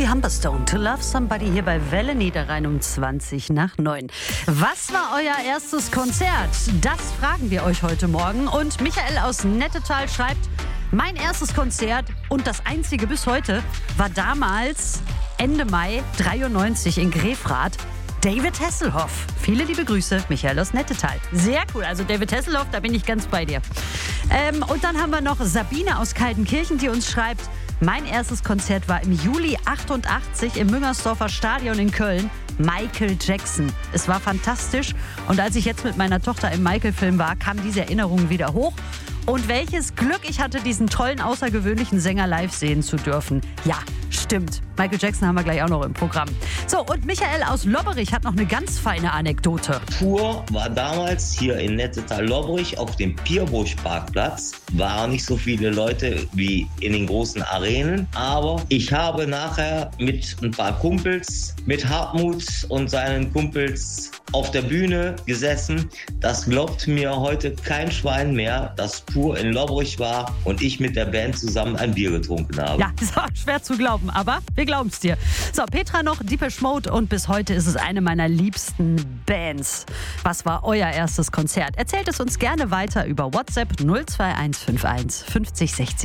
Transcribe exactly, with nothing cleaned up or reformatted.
Joey Humberstone, To Love Somebody hier bei Welle Niederrhein um zwanzig nach neun. Was war euer erstes Konzert? Das fragen wir euch heute Morgen. Und Michael aus Nettetal schreibt, mein erstes Konzert und das einzige bis heute war damals Ende Mai dreiundneunzig in Grefrath. David Hasselhoff. Viele liebe Grüße, Michael aus Nettetal. Sehr cool, also David Hasselhoff, da bin ich ganz bei dir. Ähm, und dann haben wir noch Sabine aus Kaltenkirchen, die uns schreibt, mein erstes Konzert war im Juli achtundachtzig im Müngersdorfer Stadion in Köln. Michael Jackson. Es war fantastisch und als ich jetzt mit meiner Tochter im Michael-Film war, kam diese Erinnerung wieder hoch. Und welches Glück ich hatte, diesen tollen, außergewöhnlichen Sänger live sehen zu dürfen. Ja, stimmt. Michael Jackson haben wir gleich auch noch im Programm. So, und Michael aus Lobberich hat noch eine ganz feine Anekdote. Pur war damals hier in Nettetal-Lobberich auf dem Pierbusch-Parkplatz. Waren nicht so viele Leute wie in den großen Arenen. Aber ich habe nachher mit ein paar Kumpels, mit Hartmut und seinen Kumpels auf der Bühne gesessen. Das glaubt mir heute kein Schwein mehr, dass Pur in Lobberich war und ich mit der Band zusammen ein Bier getrunken habe. Ja, ist auch schwer zu glauben, aber wir glauben es dir. So, Petra noch, Depeche Mode und bis heute ist es eine meiner liebsten Bands. Was war euer erstes Konzert? Erzählt es uns gerne weiter über WhatsApp null zwei eins fünf eins fünfzig sechzig